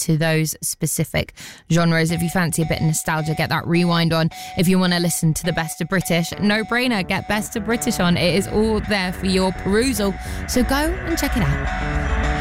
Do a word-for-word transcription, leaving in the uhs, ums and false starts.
to those specific genres. If you fancy a bit of nostalgia, get that rewind on. If you want to listen to the best of British, no brainer, get Best of British on. It is all there for your perusal. So go and check it out.